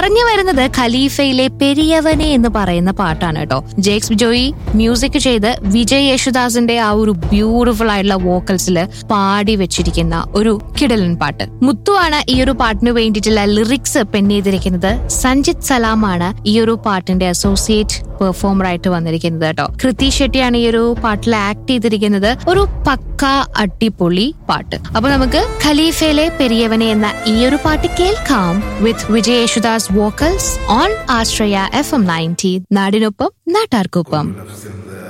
പറഞ്ഞു വരുന്നത് ഖലീഫയിലെ പെരിയവനെ എന്ന് പറയുന്ന പാട്ടാണ് കേട്ടോ. ജേക്സ് ബിജോയി മ്യൂസിക് ചെയ്ത് വിജയ് യേശുദാസിന്റെ ആ ഒരു ബ്യൂട്ടിഫുൾ ആയിട്ടുള്ള വോക്കൽസിൽ പാടി വെച്ചിരിക്കുന്ന ഒരു കിടലൻ പാട്ട്. മുത്തുവാണ് ഈ ഒരു പാട്ടിന് വേണ്ടിയിട്ടുള്ള ലിറിക്സ് പെൻ ചെയ്തിരിക്കുന്നത്. സഞ്ജിത് സലാമാണ് ഈ ഒരു പാട്ടിന്റെ അസോസിയേറ്റ് പെർഫോമർ ആയിട്ട് വന്നിരിക്കുന്നത് കേട്ടോ. കൃതി ഷെട്ടിയാണ് ഈ ഒരു പാട്ടിൽ ആക്ട് ചെയ്തിരിക്കുന്നത്. ഒരു പക്ക അടിപൊളി പാട്ട്. അപ്പൊ നമുക്ക് ഖലീഫയിലെ പെരിയവനെ എന്ന ഈ ഒരു പാട്ട് കേൾക്കാം വിത്ത് Vijay Yesudas vocals on Ashraya FM 90. നാടിനൊപ്പം നാട്ടാർക്കൊപ്പം.